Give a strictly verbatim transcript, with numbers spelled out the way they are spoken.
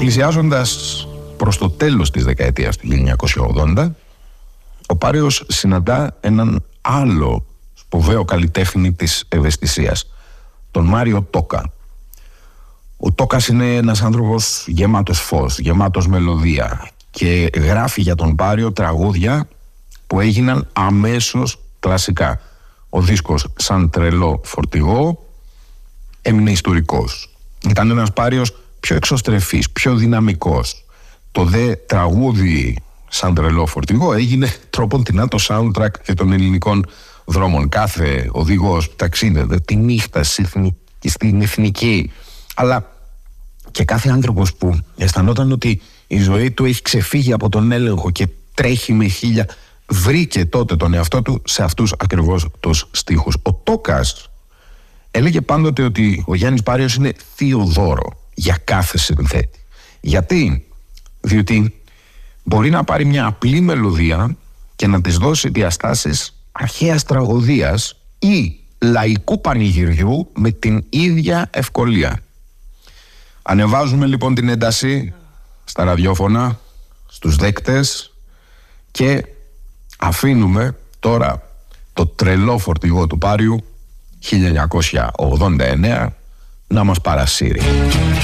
Πλησιάζοντας προς το τέλος της δεκαετίας του χίλια εννιακόσια ογδόντα, ο Πάριος συναντά έναν άλλο σπουδαίο καλλιτέχνη της ευαισθησίας, τον Μάριο Τόκα. Ο Τόκας είναι ένας άνθρωπος γεμάτος φως, γεμάτος μελωδία και γράφει για τον Πάριο τραγούδια που έγιναν αμέσως κλασικά. Ο δίσκος «Σαν τρελό φορτηγό» έμεινε ιστορικός. Ήταν ένας Πάριος πιο εξωστρεφής, πιο δυναμικός. Το δε τραγούδι «Σαν τρελό φορτηγό» έγινε τρόποντινά το soundtrack και των ελληνικών δρόμων. Κάθε οδηγός ταξίδευε τη νύχτα στην εθνική, αλλά και κάθε άνθρωπος που αισθανόταν ότι η ζωή του έχει ξεφύγει από τον έλεγχο και τρέχει με χίλια, βρήκε τότε τον εαυτό του σε αυτούς ακριβώς τους στίχους. Ο Τόκας έλεγε πάντοτε ότι ο Γιάννης Πάριος είναι θείο δώρο για κάθε συνθέτη. Γιατί? Διότι μπορεί να πάρει μια απλή μελωδία και να της δώσει διαστάσεις αρχαίας τραγωδίας ή λαϊκού πανηγυριού με την ίδια ευκολία. Ανεβάζουμε λοιπόν την ένταση στα ραδιόφωνα, στους δέκτες και αφήνουμε τώρα το τρελό φορτηγό του Πάριου χίλια εννιακόσια ογδόντα εννέα να μας παρασύρει.